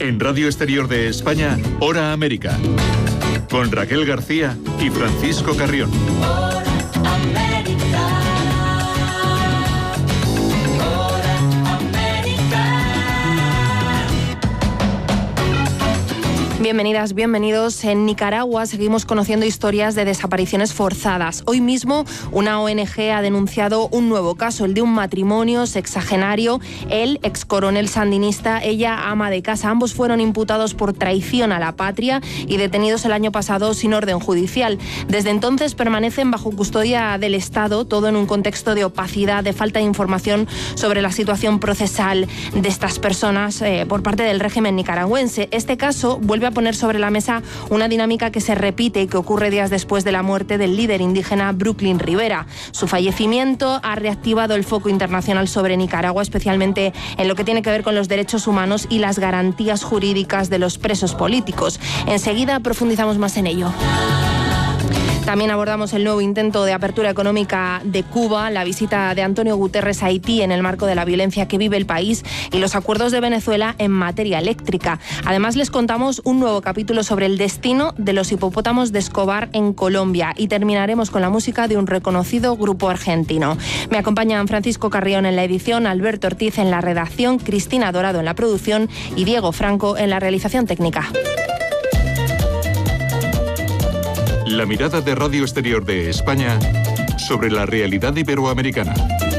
En Radio Exterior de España, Hora América. Con Raquel García y Francisco Carrión. Bienvenidas, bienvenidos. En Nicaragua seguimos conociendo historias de desapariciones forzadas. Hoy mismo una ONG ha denunciado un nuevo caso, el de un matrimonio sexagenario. Él, excoronel sandinista, ella ama de casa. Ambos fueron imputados por traición a la patria y detenidos el año pasado sin orden judicial. Desde entonces permanecen bajo custodia del Estado, todo en un contexto de opacidad, de falta de información sobre la situación procesal de estas personas por parte del régimen nicaragüense. Este caso vuelve a poner sobre la mesa una dinámica que se repite y que ocurre días después de la muerte del líder indígena Brooklyn Rivera. Su fallecimiento ha reactivado el foco internacional sobre Nicaragua, especialmente en lo que tiene que ver con los derechos humanos y las garantías jurídicas de los presos políticos. Enseguida profundizamos más en ello. También abordamos el nuevo intento de apertura económica de Cuba, la visita de Antonio Guterres a Haití en el marco de la violencia que vive el país y los acuerdos de Venezuela en materia eléctrica. Además, les contamos un nuevo capítulo sobre el destino de los hipopótamos de Escobar en Colombia y terminaremos con la música de un reconocido grupo argentino. Me acompañan Francisco Carrión en la edición, Alberto Ortiz en la redacción, Cristina Dorado en la producción y Diego Franco en la realización técnica. La mirada de Radio Exterior de España sobre la realidad iberoamericana.